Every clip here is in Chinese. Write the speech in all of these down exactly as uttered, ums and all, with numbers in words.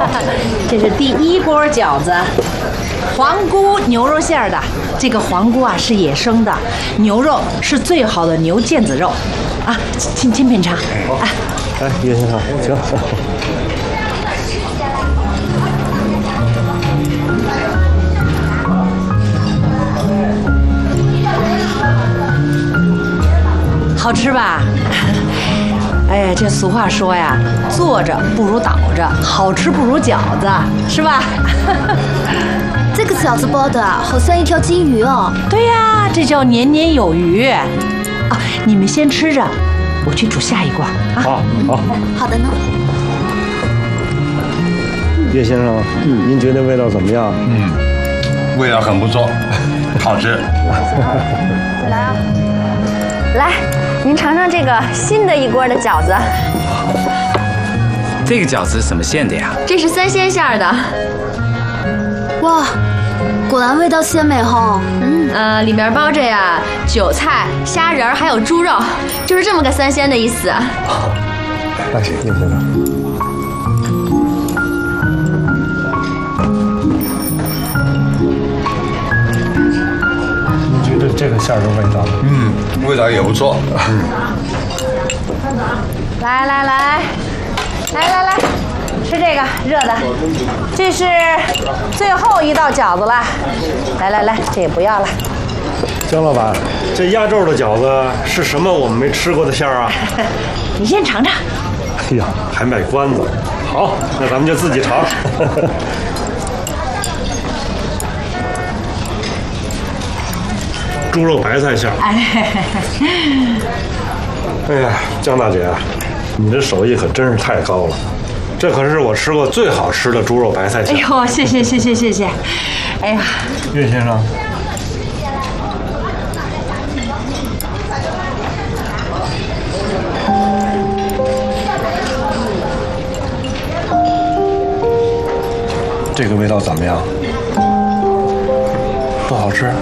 这是第一锅饺子，黄菇牛肉馅的。这个黄菇啊是野生的，牛肉是最好的牛腱子肉，啊，请请品尝。 啊，来，叶先生，请。 好吃吧？哎呀，这俗话说呀，坐着不如倒着，好吃不如饺子，是吧？ 这个饺子包的好像一条金鱼哦。 对呀，这叫年年有余。啊，你们先吃着，我去煮下一罐啊。 好，好， 好的呢。 叶先生，嗯，您觉得味道怎么样？ 嗯，味道很不错，好吃。 来啊，来。您尝尝这个新的一锅的饺子。 这个饺子什么馅的呀？ 这是三鲜馅的。 哇，果然味道鲜美哈。 嗯，呃，里面包着呀韭菜、虾仁还有猪肉，就是这么个三鲜的意思。 那行，叶先生。你觉得这个馅儿的味道？ 嗯。味道也不错。嗯， 来来来，来来来，吃这个热的，这是最后一道饺子了。来来来，这也不要了。 姜老板，这压轴的饺子是什么我们没吃过的馅儿啊？ 你先尝尝。 哎呀，还卖关子。好，那咱们就自己尝。猪肉白菜馅儿。哎呀，姜大姐，你的手艺可真是太高了，这可是我吃过最好吃的猪肉白菜馅。 哎呦，谢谢谢谢谢谢。哎呀， 岳先生，这个味道怎么样？不好吃？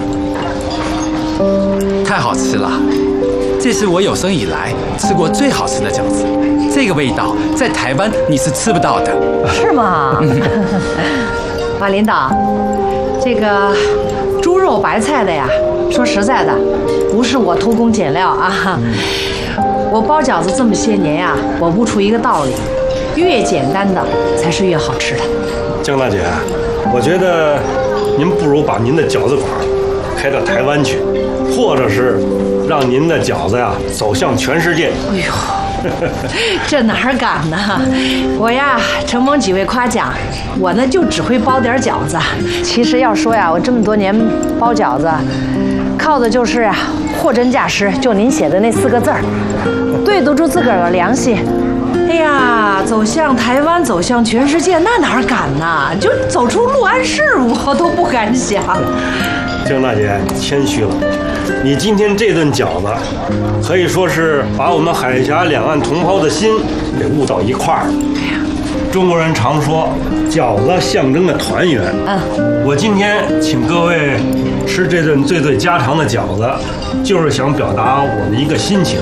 太好吃了，这是我有生以来吃过最好吃的饺子。这个味道在台湾你是吃不到的。 是吗？马领导，这个猪肉白菜的呀，说实在的，不是我偷工减料啊。我包饺子这么些年呀，我悟出一个道理：越简单的才是越好吃的。 姜大姐，我觉得您不如把您的饺子馆开到台湾去，或者是让您的饺子呀走向全世界。 哎呦，这哪敢呢？我呀，承蒙几位夸奖，我呢就只会包点饺子。其实要说呀，我这么多年包饺子，靠的就是啊货真价实，就您写的那四个字儿，对得住自个儿的良心。哎呀，走向台湾，走向全世界，那哪敢呢？就走出六安市，我都不敢想。 姜大姐谦虚了，你今天这顿饺子，可以说是把我们海峡两岸同胞的心给悟到一块儿了。中国人常说，饺子象征着团圆。 嗯， 我今天请各位吃这顿最最家常的饺子，就是想表达我的一个心情。